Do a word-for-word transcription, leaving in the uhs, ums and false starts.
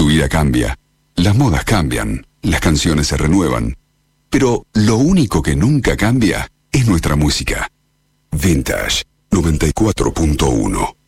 vida cambia, las modas cambian, las canciones se renuevan, pero lo único que nunca cambia es nuestra música. Vintage noventa y cuatro punto uno.